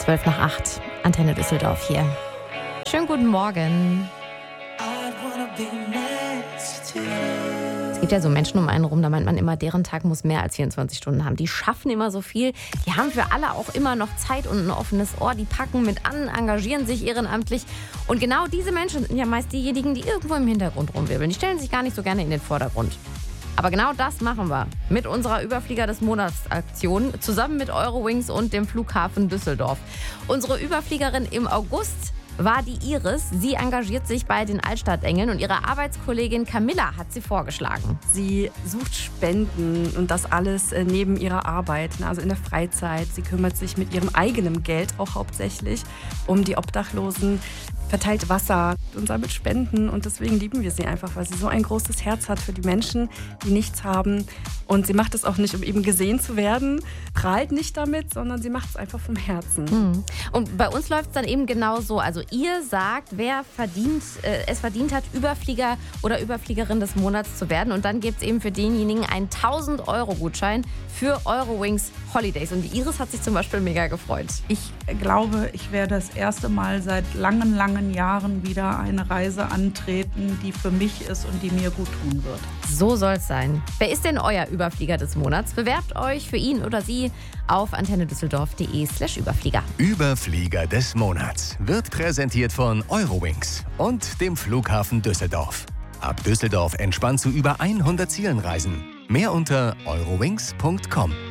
12:08, Antenne Düsseldorf hier. Schönen guten Morgen. Es gibt ja so Menschen um einen rum, da meint man immer, deren Tag muss mehr als 24 Stunden haben. Die schaffen immer so viel, die haben für alle auch immer noch Zeit und ein offenes Ohr. Die packen mit an, engagieren sich ehrenamtlich. Und genau diese Menschen sind ja meist diejenigen, die irgendwo im Hintergrund rumwirbeln. Die stellen sich gar nicht so gerne in den Vordergrund. Aber genau das machen wir mit unserer Überflieger des Monats Aktion zusammen mit Eurowings und dem Flughafen Düsseldorf. Unsere Überfliegerin im August war die Iris. Sie engagiert sich bei den Altstadtengeln und ihre Arbeitskollegin Camilla hat sie vorgeschlagen. Sie sucht Spenden und das alles neben ihrer Arbeit, also in der Freizeit. Sie kümmert sich mit ihrem eigenen Geld auch hauptsächlich um die Obdachlosen, verteilt Wasser und sammelt Spenden. Und deswegen lieben wir sie einfach, weil sie so ein großes Herz hat für die Menschen, die nichts haben. Und sie macht es auch nicht, um eben gesehen zu werden, prahlt nicht damit, sondern sie macht es einfach vom Herzen. Und bei uns läuft es dann eben genau so. Also ihr sagt, wer es verdient hat, Überflieger oder Überfliegerin des Monats zu werden. Und dann gibt es eben für denjenigen einen 1.000-Euro-Gutschein für Eurowings Holidays. Und die Iris hat sich zum Beispiel mega gefreut. Ich glaube, ich werde das erste Mal seit langen Jahren wieder eine Reise antreten, die für mich ist und die mir gut tun wird. So soll es sein. Wer ist denn euer Überflieger des Monats? Bewerbt euch für ihn oder sie auf antennedüsseldorf.de/Überflieger. Überflieger des Monats wird präsentiert von Eurowings und dem Flughafen Düsseldorf. Ab Düsseldorf entspannt zu über 100 Zielen reisen. Mehr unter eurowings.com.